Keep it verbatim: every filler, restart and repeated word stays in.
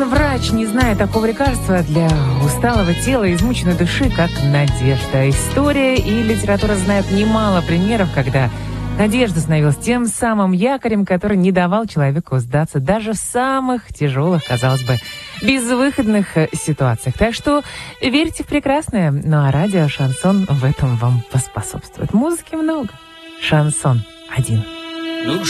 Врач не знает такого лекарства для усталого тела и измученной души, как надежда. История и литература знают немало примеров, когда надежда становилась тем самым якорем, который не давал человеку сдаться даже в самых тяжелых, казалось бы, безвыходных ситуациях. Так что верьте в прекрасное. Ну а радио «Шансон» в этом вам поспособствует. Музыки много. «Шансон» один. Ну